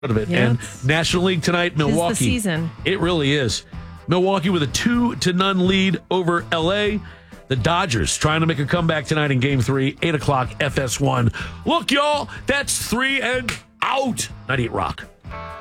of it. Yep. And National League tonight, Milwaukee. Tis the season. It really is. Milwaukee with a 2-0 lead over LA. The Dodgers trying to make a comeback tonight in Game 3, 8 o'clock FS1. Look, y'all, that's 3 and out. 98 Rock.